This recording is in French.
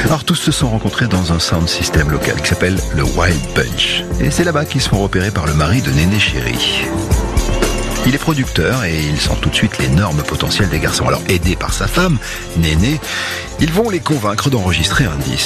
Alors tous se sont rencontrés dans un sound system local qui s'appelle le Wild Bunch. Et c'est là-bas qu'ils se font repérer par le mari de Néné Chéri. Il est producteur et il sent tout de suite l'énorme potentiel des garçons. Alors aidés par sa femme, Néné, ils vont les convaincre d'enregistrer un disque.